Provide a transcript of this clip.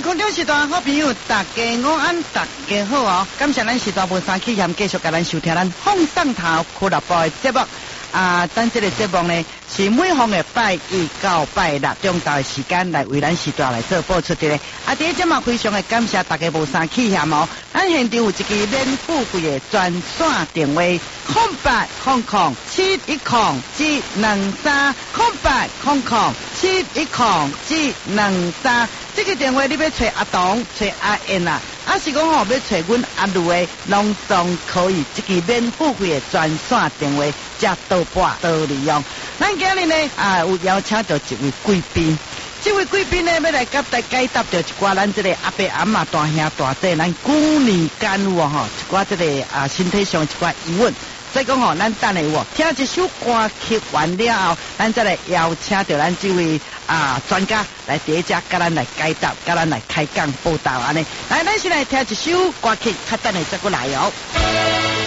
空中时段好朋友，大家午安，大家好哦！感谢咱时段无三气险继续甲咱收听咱放上头俱乐部的节目。咱这个节目呢，是每逢的拜一到拜六中昼的时间来为咱时段来做播出的。第一节目非常的感谢大家无三气险哦！咱现场有一支免付费的专线电话：0800710723，0800710723。这个电话你要找阿东、找阿燕啊，是讲要找阮阿卢的，拢总可以。这个免付费的专线电话，加多拨多利用。咱今日呢有邀请到一位贵宾，这位贵宾呢要来甲大家解答着一寡咱这个阿伯阿嬷、大兄大姐，咱古年间有一寡这个身体上一寡疑问。所以讲咱等下听一首歌曲完了后，咱再来邀请到咱这位专家来第一只，甲咱来解答，甲咱来开讲报道安尼。来，咱先来听一首歌曲，较等下再过来哦。